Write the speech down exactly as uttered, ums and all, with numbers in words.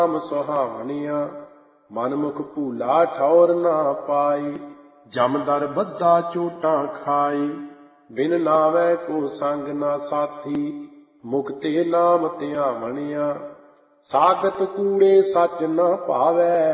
ਨਾਮ ਸੁਹਾਵਣੀਆਂ, ਮਨਮੁਖ ਭੂਲਾ ਠੌਰ ਨਾ ਪਾਈ। ਜਮਦਰ ਬੱਧਾ ਚੋਟਾਂ ਖਾਈ, ਬਿਨ ਨਾਵੈ ਕੋ ਸੰਗ ਨਾ ਸਾਥੀ। ਮੁਕਤੇ ਨਾਮ ਧਿਆਵਣੀਆਂ, ਸਾਗਤ ਕੂੜੇ ਸੱਚ ਨਾ ਭਾਵੈ।